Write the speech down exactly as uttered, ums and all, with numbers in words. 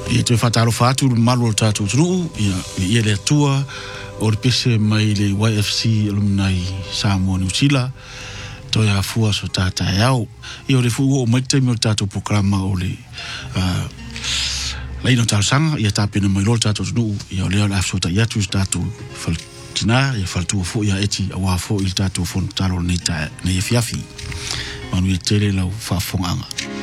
I te whataro whātu malu o tātou tunu, i e le atua, o le pese mai le Y F C alumni Samoa New Zealand, toi a fua so tātai au. I o le fua o maitemi o tātou programa o le leino tātou sanga, i a tāpena mai lo tātou tunu, i o leo la afso ta iatu i tātou whaltina, i a whaltua fo i a eti a wā fo i tātou whon taro nei e fiafi. Manu i tele lau whafonganga.